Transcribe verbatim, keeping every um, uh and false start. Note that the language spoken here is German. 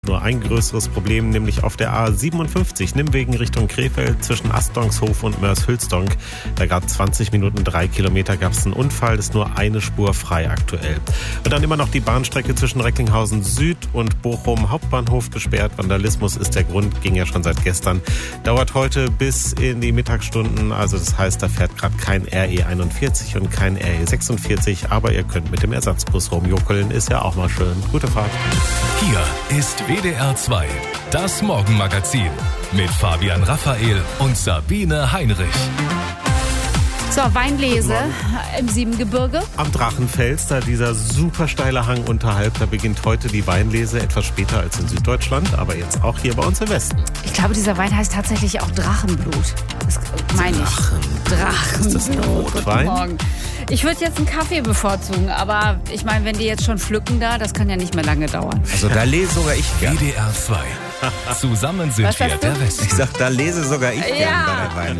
Nur ein größeres Problem, nämlich auf der A siebenundfünfzig, Nimwegen Richtung Krefeld zwischen Astdongshof und Mörs-Hülsdonk. Da gab zwanzig Minuten, drei Kilometer gab es einen Unfall, ist nur eine Spur frei aktuell. Und dann immer noch die Bahnstrecke zwischen Recklinghausen Süd und Bochum Hauptbahnhof gesperrt. Vandalismus ist der Grund, ging ja schon seit gestern. Dauert heute bis in die Mittagsstunden, also das heißt, da fährt gerade kein R E einundvierzig und kein R E sechsundvierzig, aber ihr könnt mit dem Ersatzbus rumjuckeln, ist ja auch mal schön. Gute Fahrt. Hier ist W D R zwei, das Morgenmagazin mit Fabian Raphael und Sabine Heinrich. So, Weinlese im Siebengebirge. Am Drachenfels, da dieser super steile Hang unterhalb, da beginnt heute die Weinlese, etwas später als in Süddeutschland, aber jetzt auch hier bei uns im Westen. Ich glaube, dieser Wein heißt tatsächlich auch Drachenblut. Das meine ich. Drachenblut. Ist das ein Rotwein? Guten Morgen. Ich würde jetzt einen Kaffee bevorzugen, aber ich meine, wenn die jetzt schon pflücken da, das kann ja nicht mehr lange dauern. Also da lese sogar ich gern. W D R zwei. Zusammen sind Was wir sagst du? der Westen. Ich sag, da lese sogar ich gern Ja. bei der Weinlese.